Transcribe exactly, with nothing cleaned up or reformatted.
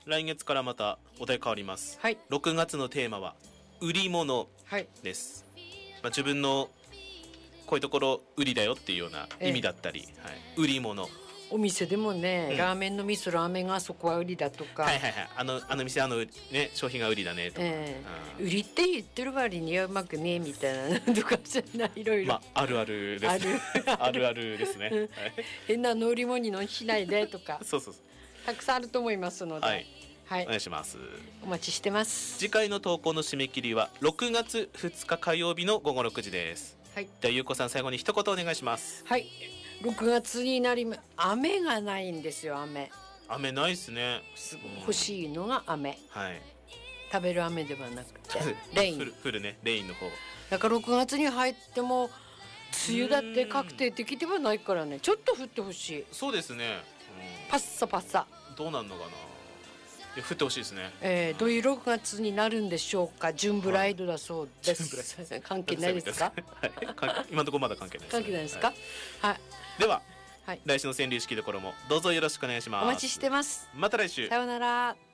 来月からまたお題変わります、 はい、 ろくがつのテーマは売り物です、はい、まあ、自分のこういうところ売りだよっていうような意味だったり、えーはい、売り物。 お店でもね、うん、ラーメンの味噌ラーメンがそこは売りだとか、 はいはいはい、あのあの店あの、ね、商品が売りだねとか、 えー、売りって言ってる割にはうまくねえみたいなとかじゃない、いろいろ、 まあ、あるあるですねあるあるですね、はい、 変な乗り物に乗しないでとかそうそうそう、 たくさんあると思いますので、はいはい、 お願いします。 お待ちしてます。 次回の投稿の締め切りはろくがつふつか火曜日のごごろくじです、はい、ではゆうこさん最後に一言お願いします。 はい、ろくがつになりま雨がないんですよ。雨雨ないっすね。 すごい欲しいのが雨、 はい、 食べる雨ではなくてレイン降るね、レインの方だからろくがつに入っても梅雨だって確定的ではないからね、ちょっと降ってほしい。 そうですね、 うん、パッサパッサどうなんのかな、いや降ってほしいですね、 えー、どういうろくがつになるんでしょうか。ジュンブライドだそうです、はい、関係ないですかはい、今のところまだ関係ないです、ね、 関係ないですか、はい、はい、 では、はい、来週の川柳式どころもどうぞよろしくお願いします。 お待ちしてます。 また来週、 さようなら。